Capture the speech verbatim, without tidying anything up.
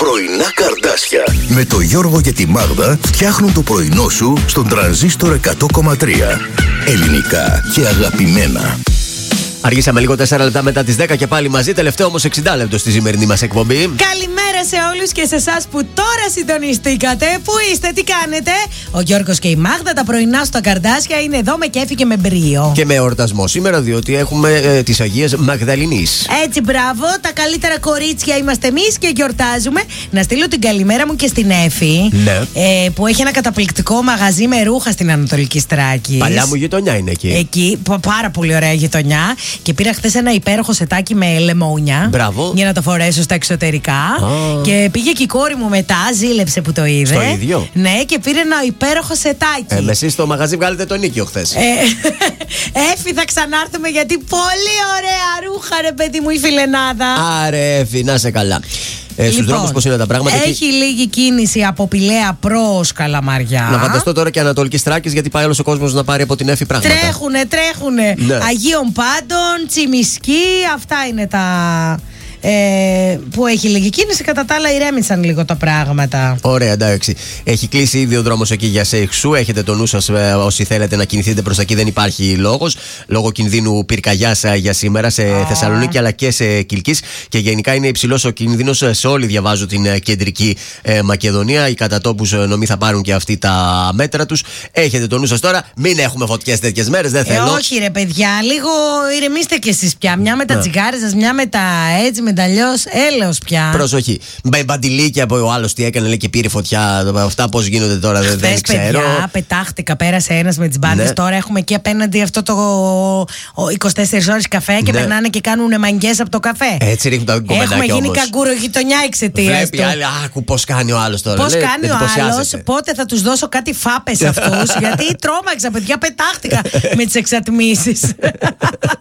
Πρωινά Καρδάσια με το Γιώργο και τη Μάγδα φτιάχνουν το πρωινό σου στον Τρανζίστορ εκατό κόμμα τρία. Ελληνικά και αγαπημένα. Αργήσαμε λίγο τέσσερα λεπτά μετά τις δέκα και πάλι μαζί. Τελευταίο όμως εξήντα λεπτό στη σημερινή μας εκπομπή. Καλημέρα σε όλους και σε εσάς που τώρα συντονιστήκατε. Πού είστε, τι κάνετε? Ο Γιώργος και η Μάγδα, τα πρωινά στα Καρδάσια, είναι εδώ με κέφι και με μπρίο. Και με εορτασμό σήμερα, διότι έχουμε ε, τις Αγίες Μαγδαληνείς. Έτσι, μπράβο. Τα καλύτερα κορίτσια είμαστε εμείς και γιορτάζουμε. Να στείλω την καλημέρα μου και στην Έφη. Ναι. Ε, που έχει ένα καταπληκτικό μαγαζί με ρούχα στην Ανατολική Στράκη. Παλιά μου γειτονιά είναι εκεί. Εκεί, πάρα πολύ ωραία γειτονιά. Και πήρα χθες ένα υπέροχο σετάκι με λεμόνια. Μπράβο. Για να το φορέσω στα εξωτερικά. Oh. Και πήγε και η κόρη μου μετά, ζήλεψε που το είδε. Στο ίδιο. Ναι, και πήρε ένα υπέροχο σετάκι. Ε, με εσείς στο μαγαζί βγάλετε τον Νίκιο χθες. Ε, Έφη, θα ξανάρθουμε γιατί πολύ ωραία ρούχα, ρε παιδί μου, η φιλενάδα. Άρε, Έφη, να σε καλά. Ε, στους Λοιπόν, δρόμους πώς είναι τα πράγματα? έχει εκεί... λίγη κίνηση από Πηλαία προς Καλαμαριά. Να φανταστώ τώρα και Ανατολική Στράκης, γιατί πάει όλος ο κόσμος να πάρει από την Έφη πράγματα. Τρέχουνε, τρέχουνε. Ναι. Αγίων Πάντων, Τσιμισκή, αυτά είναι τα. Ε, που έχει λίγη κίνηση. Κατά τα άλλα, ηρέμησαν λίγο τα πράγματα. Ωραία, εντάξει. Έχει κλείσει ήδη ο δρόμος εκεί για Σέιχσου. Έχετε το νου σας ε, όσοι θέλετε να κινηθείτε προς εκεί. Δεν υπάρχει λόγος. Λόγω κινδύνου πυρκαγιάς για σήμερα σε oh. Θεσσαλονίκη αλλά και σε Κιλκής. Και γενικά είναι υψηλός ο κίνδυνος σε όλη, διαβάζω, την ε, κεντρική ε, Μακεδονία. Οι κατατόπους ε, νομοί θα πάρουν και αυτοί τα μέτρα τους. Έχετε το νου σας τώρα. Μην έχουμε φωτιές τέτοιες μέρες. Δεν θέλω. Ε, όχι, ρε παιδιά, λίγο ηρεμήστε κι εσείς πια. Μια με τα τσιγάρια σας, μια με τα έτσι, με τα αλλιώς. Έλεος πια. Προσοχή. Μπαντιλίκια από ο άλλος τι έκανε, λέει, και πήρε φωτιά. Αυτά πώς γίνονται τώρα δεν, δεν ξέρω. Παιδιά, πετάχτηκα, πέρασε ένας με τις μπάντες. Ναι. Τώρα έχουμε και απέναντι αυτό το είκοσι τέσσερις ώρες καφέ και ναι. περνάνε και κάνουν μαγκές από το καφέ. Έτσι ρίχνουν τα κομμάτια. Έχουμε γίνει όμως καγκούρο γειτονιά εξαιτίας του. Βλέπει άλλη, άκου πώς κάνει ο άλλος τώρα. Πώς κάνει ο άλλος, πότε θα τους δώσω κάτι φάπες αυτούς. Γιατί τρόμαξα, παιδιά, πετάχτηκα με τις εξατμίσεις.